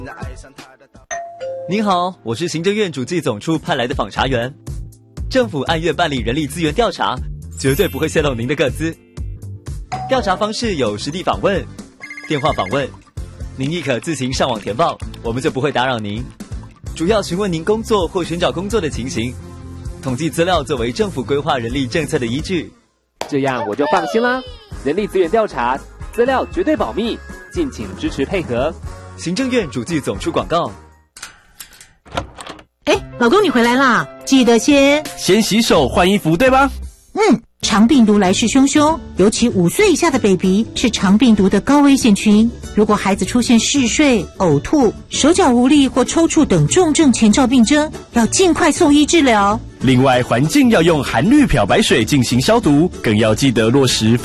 您好，我是行政院主计总处派来的访查员。政府按月办理人力资源调查，绝对不会泄露您的个资。调查方式有实地访问、电话访问，您亦可自行上网填报，我们就不会打扰您。主要询问您工作或寻找工作的情形，统计资料作为政府规划人力政策的依据。 这样我就放心啦。人力资源调查资料绝对保密，敬请支持配合。 行政院主计总处广告。 老公你回来啦，记得先洗手换衣服，对吧？ 肠病毒来势汹汹，尤其5岁以下的 baby 是肠病毒的高危险群。如果孩子出现嗜睡、呕吐、手脚无力或抽搐等重症前兆病征，要尽快送医治疗。 另外，环境要用含氯漂白水进行消毒，更要记得落实